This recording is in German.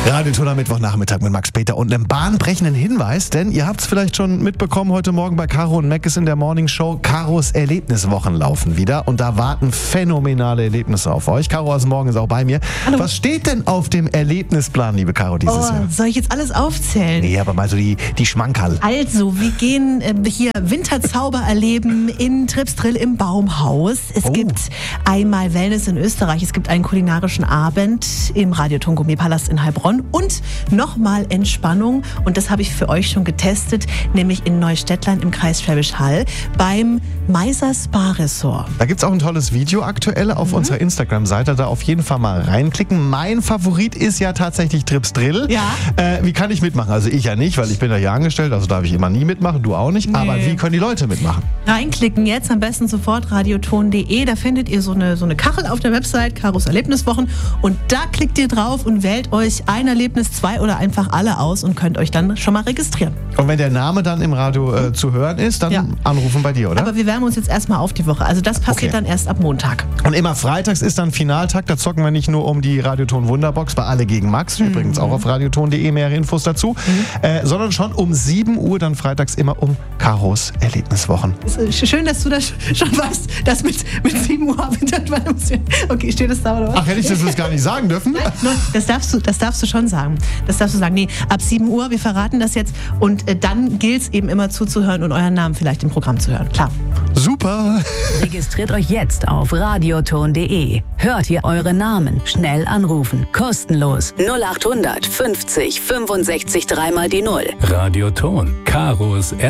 Radioton am Mittwochnachmittag mit Max Peter und einem bahnbrechenden Hinweis, denn ihr habt es vielleicht schon mitbekommen, heute Morgen bei Caro und Mac ist in der Morning Show. Caros Erlebniswochen laufen wieder und da warten phänomenale Erlebnisse auf euch. Caro aus Morgen ist auch bei mir. Hallo. Was steht denn auf dem Erlebnisplan, liebe Caro, dieses Jahr? Soll ich jetzt alles aufzählen? Nee, aber mal so die Schmankerl. Also, wir gehen hier Winterzauber erleben in Tripsdrill im Baumhaus. Es gibt einmal Wellness in Österreich, es gibt einen kulinarischen Abend im Radioton Gourmet-Palast in Heilbronn und nochmal Entspannung. Und das habe ich für euch schon getestet, nämlich in Neustädtlein im Kreis Schwäbisch Hall beim Meiser Spa Resort. Da gibt es auch ein tolles Video aktuell auf unserer Instagram-Seite. Da auf jeden Fall mal reinklicken. Mein Favorit ist ja tatsächlich Tripsdrill. Ja. Wie kann ich mitmachen? Also ich ja nicht, weil ich bin ja hier angestellt, also darf ich immer nie mitmachen, du auch nicht. Nee. Aber wie können die Leute mitmachen? Reinklicken jetzt, am besten sofort radioton.de. Da findet ihr so eine Kachel auf der Website, Caros Erlebniswochen. Und da klickt ihr drauf und wählt euch ein Erlebnis, 2 oder einfach alle aus und könnt euch dann schon mal registrieren. Und wenn der Name dann im Radio zu hören ist, dann anrufen bei dir, oder? Aber wir wärmen uns jetzt erstmal auf die Woche. Also das passiert dann erst ab Montag. Und immer freitags ist dann Finaltag. Da zocken wir nicht nur um die Radioton Wunderbox bei Alle gegen Max, übrigens auch auf radioton.de, mehrere Infos dazu, sondern schon um 7 Uhr dann freitags immer um Caros Erlebniswochen. Schön, dass du das schon weißt, dass mit 7 Uhr Abend. Okay, steht das da oder was? Ach, hätte ich das gar nicht sagen dürfen? Nein, das darfst du schon sagen. Das darfst du sagen. Nee, ab 7 Uhr, wir verraten das jetzt. Und dann gilt es eben immer zuzuhören und euren Namen vielleicht im Programm zu hören. Klar. Super. Registriert euch jetzt auf radioton.de. Hört hier eure Namen. Schnell anrufen. Kostenlos. 0800 50 65 3 mal die 0. Radioton. Caros